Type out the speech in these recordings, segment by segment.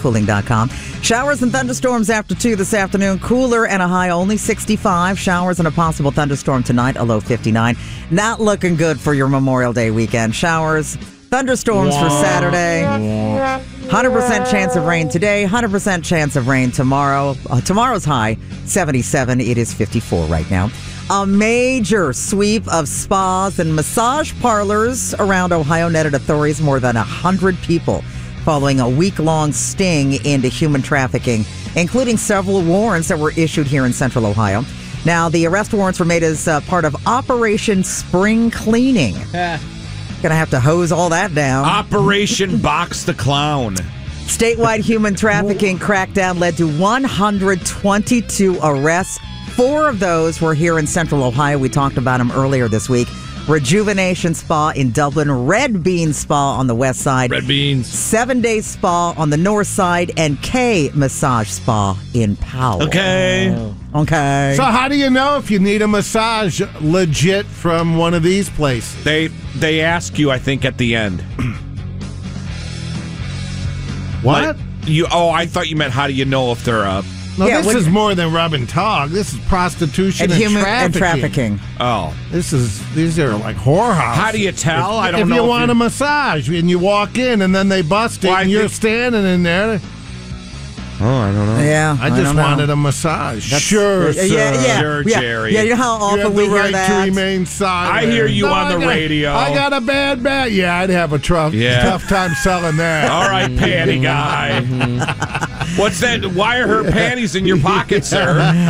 WeatherCooling.com. Showers and thunderstorms after 2 this afternoon. Cooler and a high only 65. Showers and a possible thunderstorm tonight, a low 59. Not looking good for your Memorial Day weekend. Showers, thunderstorms for Saturday. 100% chance of rain today, 100% chance of rain tomorrow. Tomorrow's high, 77. It is 54 right now. A major sweep of spas and massage parlors around Ohio netted authorities more than 100 people following a week-long sting into human trafficking, including several warrants that were issued here in central Ohio. Now, the arrest warrants were made as part of Operation Spring Cleaning. Gonna have to hose all that down. Operation Box the Clown. Statewide human trafficking crackdown led to 122 arrests. 4 of those were here in central Ohio. We talked about them earlier this week. Rejuvenation Spa in Dublin, Red Bean Spa on the west side. Red Beans. 7 Day Spa on the north side, and K Massage Spa in Powell. Okay. Okay. So how do you know if you need a massage legit from one of these places? They ask you, I think, at the end. What? I thought you meant how do you know if they're up? No, Yeah, this is more than rub and tug. This is prostitution and human trafficking. Oh. These are like whorehouses. How do you tell? I don't if know. You want a massage and you walk in and then they bust it and you're standing in there. Oh, I don't know. Yeah, I just wanted a massage. Sure, sir. Yeah. Sure, Jerry. Yeah, you know how often you have we the hear right that? to remain silent. I hear you on the radio. I got a bad back. Yeah, I'd have a tough time selling that. All right, panty guy. What's that? Why are her panties in your pocket, sir?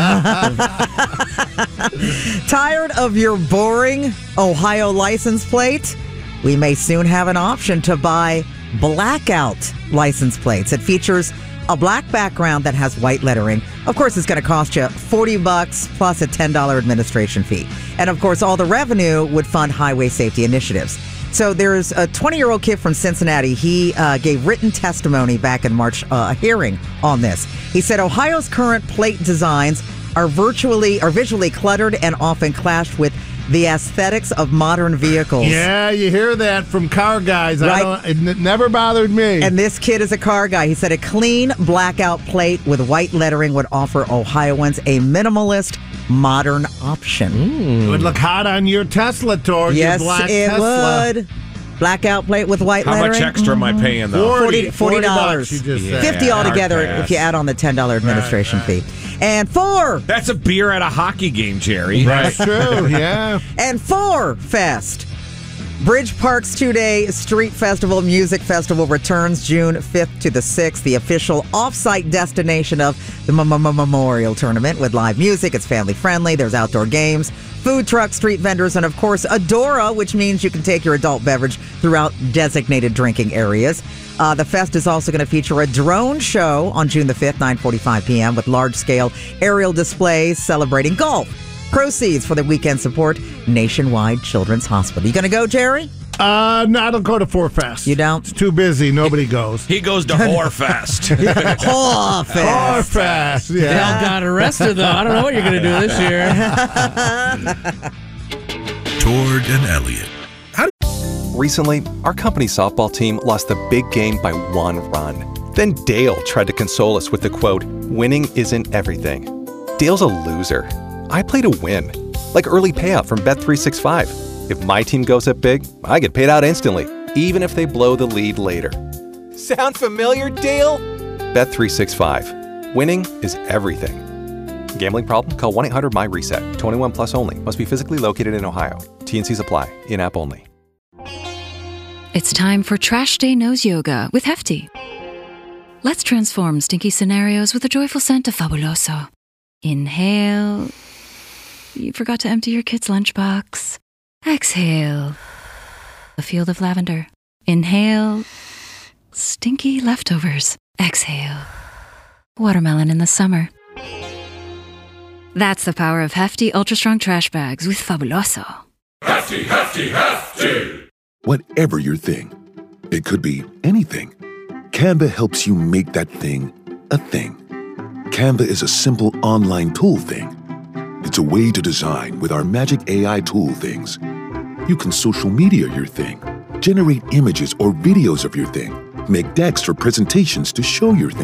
Tired of your boring Ohio license plate? We may soon have an option to buy blackout license plates. It features a black background that has white lettering. Of course, it's going to cost you $40 plus a $10 administration fee. And of course, all the revenue would fund highway safety initiatives. So there's a 20-year-old kid from Cincinnati. He gave written testimony back in March, a hearing on this. He said Ohio's current plate designs are visually cluttered and often clash with the aesthetics of modern vehicles. Yeah, you hear that from car guys. Right. It never bothered me. And this kid is a car guy. He said a clean blackout plate with white lettering would offer Ohioans a minimalist, modern option. It would look hot on your Tesla, Tor. Yes, your black it Tesla. would. Blackout plate with white lettering. How much extra am I paying, though? $40. You just said. 50 altogether hard pass. if you add on the $10 administration fee. And 4. That's a beer at a hockey game, Jerry. That's true, yeah. And 4 Fest. Bridge Park's 2-day street festival, music festival returns June 5th to the 6th, the official off-site destination of the Memorial Tournament with live music. It's family-friendly. There's outdoor games, food trucks, street vendors, and, of course, Adora, which means you can take your adult beverage throughout designated drinking areas. The fest is also going to feature a drone show on June the 5th, 9:45 p.m. with large-scale aerial displays celebrating golf. Proceeds for the weekend support Nationwide Children's Hospital. You going to go, Jerry? No, I don't go to 4Fest. You don't? It's too busy. Nobody goes. He goes to Whorefest. Whorefest, yeah. Dale got arrested, though. I don't know what you're going to do this year. Tord and Elliot. Recently, our company softball team lost the big game by 1 run. Then Dale tried to console us with the quote, "Winning isn't everything." Dale's a loser. I play to win, like early payout from Bet365. If my team goes up big, I get paid out instantly, even if they blow the lead later. Sound familiar, Dale? Bet365. Winning is everything. Gambling problem? Call 1-800-MY-RESET. 21 plus only. Must be physically located in Ohio. T&Cs apply. In-app only. It's time for Trash Day Nose Yoga with Hefty. Let's transform stinky scenarios with a joyful scent of Fabuloso. Inhale. You forgot to empty your kid's lunchbox. Exhale. A field of lavender. Inhale. Stinky leftovers. Exhale. Watermelon in the summer. That's the power of Hefty Ultra Strong Trash Bags with Fabuloso. Hefty, hefty, hefty! Whatever your thing, it could be anything. Canva helps you make that thing a thing. Canva is a simple online tool thing. It's a way to design with our magic AI tool things. You can social media your thing, generate images or videos of your thing, make decks for presentations to show your thing.